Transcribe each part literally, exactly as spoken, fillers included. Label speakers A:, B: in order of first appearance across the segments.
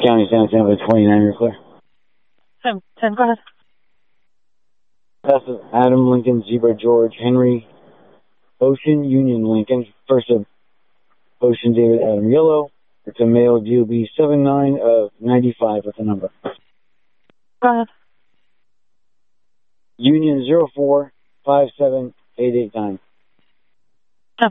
A: County, San Antonio, twenty-nine, you're clear.
B: ten, ten, go ahead.
A: Passive Adam Lincoln, Zebra George, Henry, Ocean, Union Lincoln, first of Ocean David Adam Yellow. It's a male D O B seven nine of ninety-five with the number.
B: Go ahead.
A: Union zero four five seven eight eight nine.
B: ten.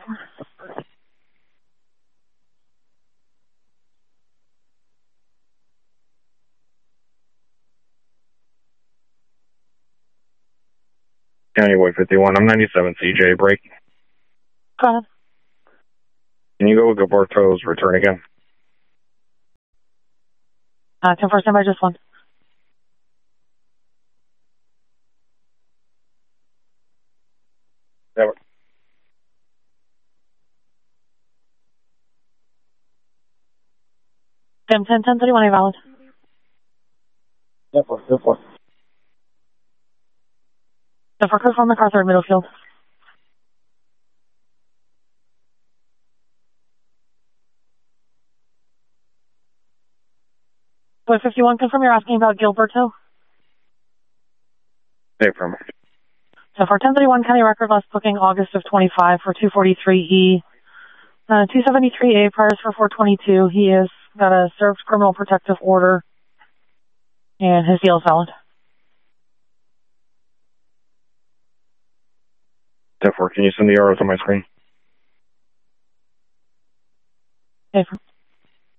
C: County Way fifty-one, I'm ninety-seven C J, break.
B: Go ahead.
C: Can you go with Gilberto's return again?
B: Uh, ten four, stand by just one.
C: Never.
B: ten, ten, ten thirty-one, valid.
A: ten four, ten four.
B: ten four, confirm MacArthur at Middlefield. Boy fifty-one, confirm you're asking about Gilberto.
C: Hey, from.
B: So for ten thirty-one County record, last booking August of twenty-five for two forty-three E. Uh, two seventy-three A priors for four twenty-two. He has got a served criminal protective order, and his deal is valid.
C: ten four, can you send the arrows on my screen?
B: Okay.